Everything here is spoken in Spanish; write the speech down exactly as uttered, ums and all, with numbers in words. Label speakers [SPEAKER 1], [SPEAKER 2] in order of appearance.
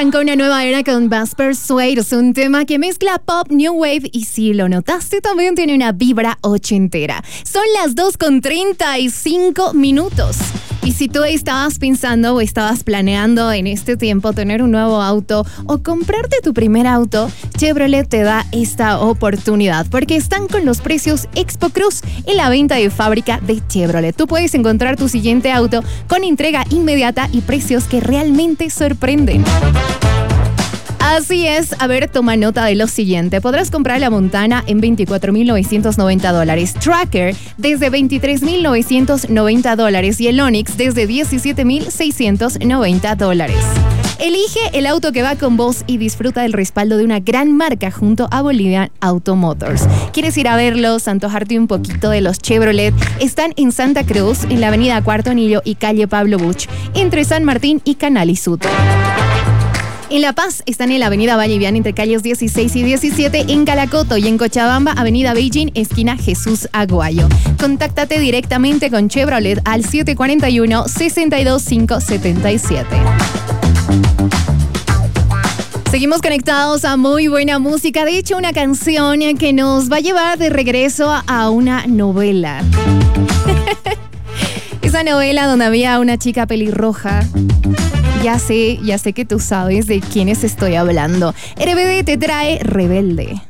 [SPEAKER 1] arranca una nueva era con Basper Suede. Es un tema que mezcla pop, new wave y, si lo notaste, también tiene una vibra ochentera. Son las dos con treinta y cinco minutos. Y si tú estabas pensando o estabas planeando en este tiempo tener un nuevo auto o comprarte tu primer auto, Chevrolet te da esta oportunidad porque están con los precios Expo Cruz en la venta de fábrica de Chevrolet. Tú puedes encontrar tu siguiente auto con entrega inmediata y precios que realmente sorprenden. Así es, a ver, toma nota de lo siguiente. Podrás comprar la Montana en veinticuatro mil novecientos noventa dólares, Tracker desde veintitrés mil novecientos noventa dólares y el Onix desde diecisiete mil seiscientos noventa dólares. Elige el auto que va con vos y disfruta del respaldo de una gran marca junto a Bolivian Auto Motors. ¿Quieres ir a verlos, antojarte un poquito de los Chevrolet? Están en Santa Cruz, en la avenida Cuarto Anillo y calle Pablo Buch, entre San Martín y Canal y Suto. En La Paz están en la avenida Valle Viana entre calles dieciséis y diecisiete, en Calacoto y en Cochabamba, avenida Beijing, esquina Jesús Aguayo. Contáctate directamente con Chevrolet al siete cuatro uno, seis dos cinco siete siete. Seguimos conectados a muy buena música, de hecho una canción que nos va a llevar de regreso a una novela. Esa novela donde había una chica pelirroja. Ya sé, ya sé que tú sabes de quiénes estoy hablando. R B D te trae Rebelde.